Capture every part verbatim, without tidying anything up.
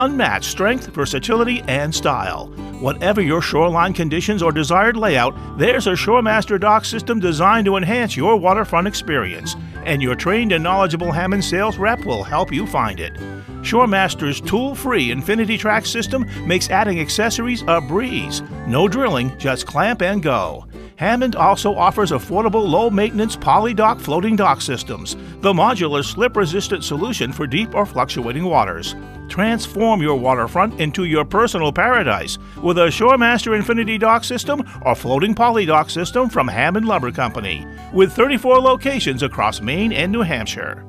unmatched strength, versatility, and style. Whatever your shoreline conditions or desired layout, there's a ShoreMaster dock system designed to enhance your waterfront experience, and your trained and knowledgeable Hammond sales rep will help you find it. ShoreMaster's tool-free Infinity Track system makes adding accessories a breeze. No drilling, just clamp and go. Hammond also offers affordable low-maintenance poly-dock floating dock systems, the modular slip-resistant solution for deep or fluctuating waters. Transform your waterfront into your personal paradise with a ShoreMaster Infinity Dock system or floating poly dock system from Hammond Lumber Company, with thirty-four locations across Maine and New Hampshire.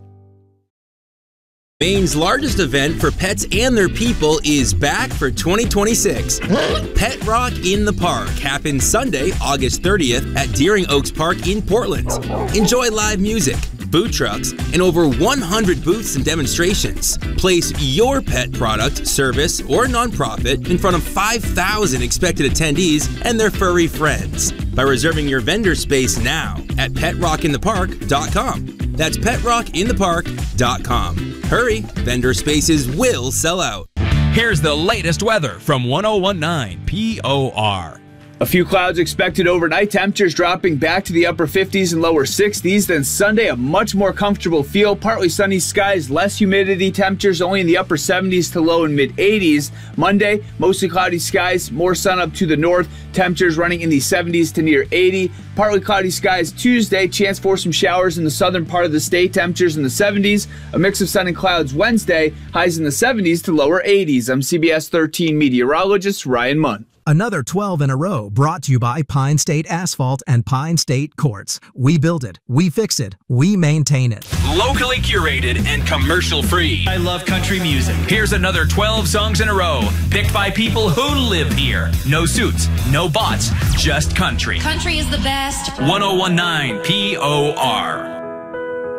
Maine's largest event for pets and their people is back for twenty twenty-six. Pet Rock in the Park happens Sunday, August thirtieth at Deering Oaks Park in Portland. Enjoy live music, food trucks, and over one hundred booths and demonstrations. Place your pet product, service, or nonprofit in front of five thousand expected attendees and their furry friends by reserving your vendor space now at pet rock in the park dot com. That's pet rock in the park dot com. Hurry, vendor spaces will sell out. Here's the latest weather from one oh one point nine P O R. A few clouds expected overnight, temperatures dropping back to the upper fifties and lower sixties. Then Sunday, a much more comfortable feel, partly sunny skies, less humidity, temperatures only in the upper seventies to low and mid eighties. Monday, mostly cloudy skies, more sun up to the north, temperatures running in the seventies to near eighty. Partly cloudy skies Tuesday, chance for some showers in the southern part of the state, temperatures in the seventies. A mix of sun and clouds Wednesday, highs in the seventies to lower eighties. I'm C B S thirteen meteorologist Ryan Munn. Another twelve in a row brought to you by Pine State Asphalt and Pine State Quartz. We build it, we fix it, we maintain it. Locally curated and commercial free. I love country music. Here's another twelve songs in a row, picked by people who live here. No suits, no bots, just country. Country is the best. one oh one point nine P O R.